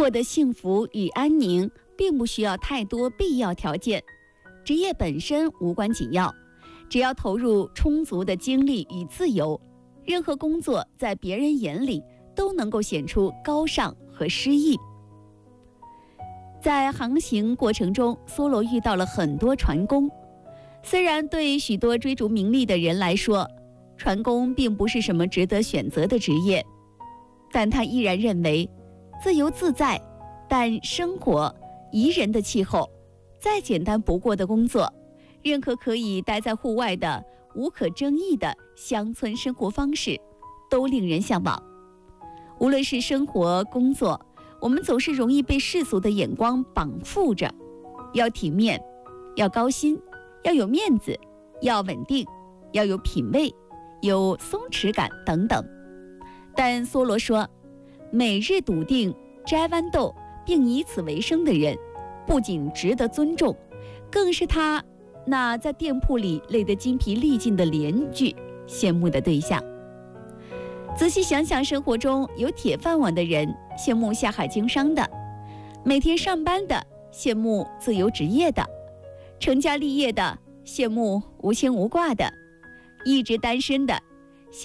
获得幸福与安宁，并不需要太多必要条件，职业本身无关紧要，只要投入充足的精力与自由，任何工作在别人眼里都能够显出高尚和诗意。在航行过程中，梭罗遇到了很多船工。虽然对许多追逐名利的人来说，船工并不是什么值得选择的职业，但他依然认为，自由自在但生活宜人的气候，再简单不过的工作，任何可以待在户外的无可争议的乡村生活方式，都令人向往。无论是生活工作，我们总是容易被世俗的眼光绑缚着，要体面，要高薪，要有面子，要稳定，要有品味，有松弛感等等。但梭罗说，每日笃定摘豌豆并以此为生的人，不仅值得尊重，更是他那在店铺里累得精疲力尽的邻居羡慕的对象。仔细想想，生活中有铁饭碗的人羡慕下海经商的，每天上班的羡慕自由职业的，成家立业的羡慕无牵无挂的，一直单身的